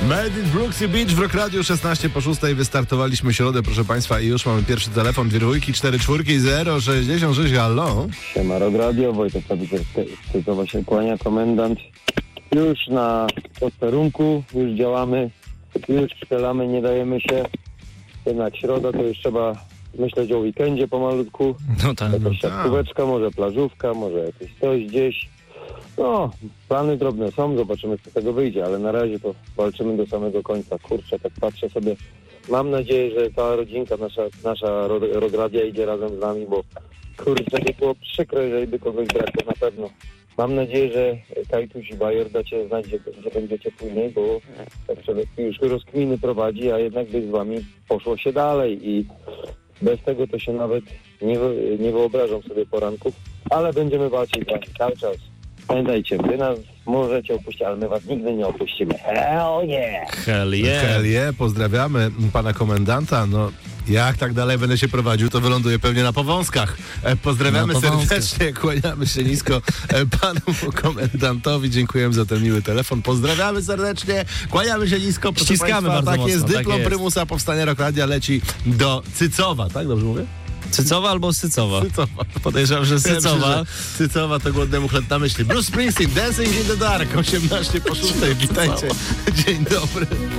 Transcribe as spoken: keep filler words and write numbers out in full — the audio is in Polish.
Made in Brooksy Beach w Rock Radio szesnaście po szóstej. Wystartowaliśmy środę, proszę Państwa, i już mamy pierwszy telefon. Dwie dwójki, cztery czwórki, zero sześćdziesiąt sześć, halo. Siema, Rock Radio, Wojtek Fabiker z Tycowa się kłania, komendant. Już na posterunku, już działamy, już strzelamy, nie dajemy się. Jednak środa to już trzeba myśleć o weekendzie pomalutku. No tak, no Jakaś siatkóweczka, może plażówka, może jakieś coś gdzieś. No, plany drobne są, zobaczymy, co z tego wyjdzie, ale na razie to walczymy do samego końca. Kurczę, tak patrzę sobie. Mam nadzieję, że ta rodzinka, nasza, nasza Rock Radia idzie razem z nami, bo kurczę, by było przykro, jeżeli by kogoś brakło na pewno. Mam nadzieję, że Kajtuś i Bajer dacie znać, gdzie, gdzie będziecie później, bo tak już rozkminy prowadzi, a jednak by z wami poszło się dalej i bez tego to się nawet nie, nie wyobrażam sobie poranków, ale będziemy walczyć z wami cały czas. Pamiętajcie, wy nas możecie opuścić, ale my was nigdy nie opuścimy. Hell yeah! Hell yeah. Hell yeah. Pozdrawiamy pana komendanta. No, jak tak dalej będę się prowadził, to wyląduję pewnie na Powązkach. E, pozdrawiamy Na Powązkach. serdecznie, kłaniamy się nisko e, panu komendantowi. Dziękujemy za ten miły telefon. Pozdrawiamy serdecznie, kłaniamy się nisko. Proszę Ściskamy państwa, bardzo tak mocno, jest, tak dyplom jest. prymusa powstania Rock Radia leci do Cycowa, tak? Dobrze mówię? Cycowa albo Sycowa? Cycowa. Podejrzewam, że Sycowa. Cycowa to głodnemu chleb na myśli. Bruce Springsteen, Dancing in the Dark, osiemnaście po szóstej. Witajcie. Dzień dobry.